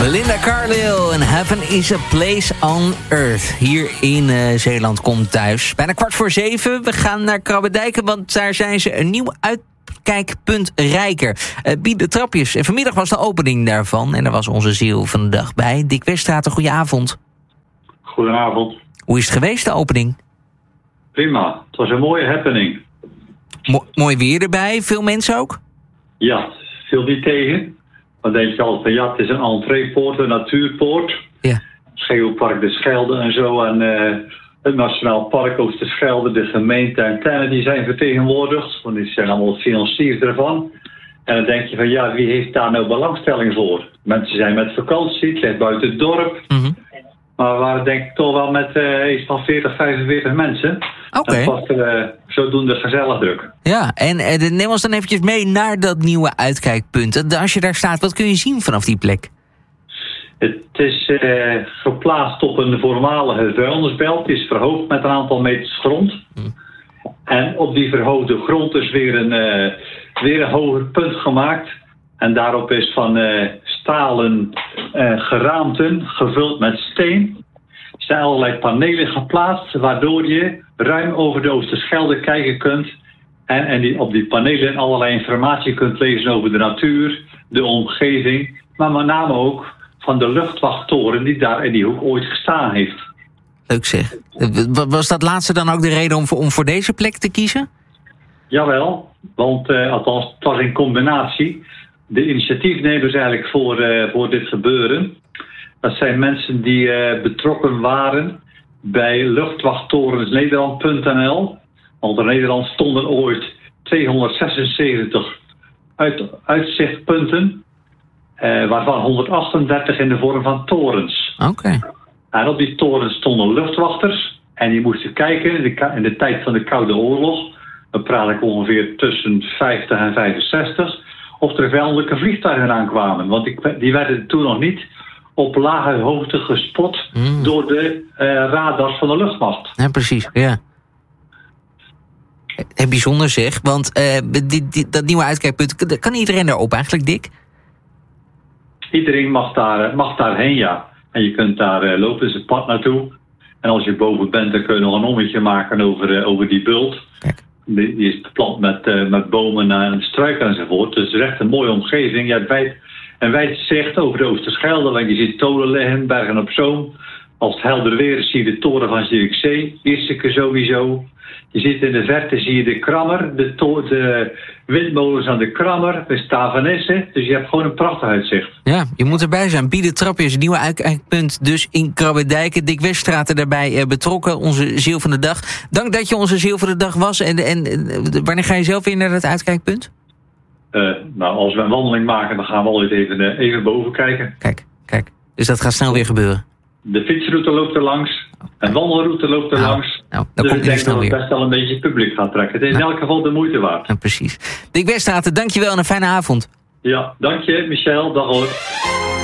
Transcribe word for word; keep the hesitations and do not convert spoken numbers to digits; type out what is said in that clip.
Belinda Carlisle en Heaven is a place on earth. Hier in uh, Zeeland komt thuis. Bijna kwart voor zeven. We gaan naar Krabbedijken, want daar zijn ze een nieuw uitkijkpunt rijker. Uh, Bied de Trapjes. En vanmiddag was de opening daarvan. En daar was onze ziel van de dag bij. Dick Weststraat, goedenavond. Goedenavond. Hoe is het geweest, de opening? Prima. Het was een mooie happening. Mo- mooi weer erbij. Veel mensen ook? Ja, viel niet tegen. Dan denk je altijd van ja, het is een entreepoort, een natuurpoort. Ja. Scheeuwpark de Schelde en zo. En uh, het Nationaal Park Oosterschelde, de gemeente en tuinen, die zijn vertegenwoordigd. Want die zijn allemaal financiers ervan. En dan denk je van ja, wie heeft daar nou belangstelling voor? Mensen zijn met vakantie, het ligt buiten het dorp. Mm-hmm. Maar we waren denk ik toch wel met uh, iets van veertig, vijfenveertig mensen. Oké. Okay. Dat was uh, zodoende gezellig druk. Ja, en uh, neem ons dan eventjes mee naar dat nieuwe uitkijkpunt. Als je daar staat, wat kun je zien vanaf die plek? Het is uh, geplaatst op een voormalige vuilnisbelt. Het is verhoogd met een aantal meters grond. Hmm. En op die verhoogde grond is weer een, uh, weer een hoger punt gemaakt. En daarop is van uh, stalen uh, geraamten gevuld met steen. Er zijn allerlei panelen geplaatst, waardoor je ruim over de Oosterschelde kijken kunt. En, en die, op die panelen allerlei informatie kunt lezen over de natuur, de omgeving. Maar met name ook van de luchtwachttoren die daar in die hoek ooit gestaan heeft. Leuk zeg. Was dat laatste dan ook de reden om voor, om voor deze plek te kiezen? Jawel, want uh, althans het was in combinatie. De initiatiefnemers eigenlijk voor, uh, voor dit gebeuren. Dat zijn mensen die uh, betrokken waren bij luchtwachttorens Nederland punt n l. Want in Nederland stonden ooit tweehonderdzesenzeventig uit, uitzichtpunten. Uh, waarvan honderdachtendertig in de vorm van torens. Oké. Okay. En op die torens stonden luchtwachters. En die moesten kijken in de, in de tijd van de Koude Oorlog. Dan praat ik ongeveer tussen vijftig en vijfenzestig. Of er vijandelijke vliegtuigen aankwamen. Want die, die werden toen nog niet op lage hoogte gespot mm. door de uh, radars van de luchtmacht. Ja, precies, ja. Heel bijzonder zeg, want uh, die, die, dat nieuwe uitkijkpunt, kan iedereen daarop eigenlijk, Dick? Iedereen mag, daar, mag daarheen, ja. En je kunt daar uh, lopen, is het pad naartoe. En als je boven bent, dan kun je nog een ommetje maken over, uh, over die bult. Kijk. Die, die is beplant met, uh, met bomen en struiken enzovoort. Dus het is echt een mooie omgeving. Je hebt wijd, een wijd zicht over de Oosterschelde, want je ziet Tolen liggen, Bergen op Zoom. Als het helder weer is, zie je de toren van Zierikzee, Ierseke sowieso. Je ziet in de verte zie je de Krammer, de, to- de windmolens aan de Krammer, de Stavenisse. Dus je hebt gewoon een prachtig uitzicht. Ja, je moet erbij zijn. Bied de Trapjes, een nieuwe uitkijkpunt dus in Krabbedijken. Dick Weststraat daarbij uh, betrokken, onze ziel van de dag. Dank dat je onze ziel van de dag was. En, en uh, wanneer ga je zelf weer naar dat uitkijkpunt? Uh, nou, als we een wandeling maken, dan gaan we altijd even, uh, even boven kijken. Kijk, kijk. Dus dat gaat snel weer gebeuren. De fietsroute loopt er langs. Een wandelroute loopt er nou, langs. Nou, dan dus komt ik denk dat het weer. best wel een beetje publiek gaat trekken. Het is nou, in elk geval de moeite waard. Nou, precies. Dick Weststraat, dankjewel en een fijne avond. Ja, dank je, Michel. Dag hoor.